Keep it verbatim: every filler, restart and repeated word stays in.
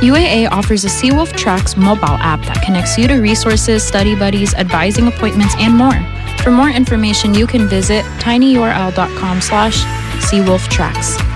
U A A offers a Seawolf Tracks mobile app that connects you to resources, study buddies, advising appointments, and more. For more information, you can visit tinyurl.com slash Seawolf Tracks.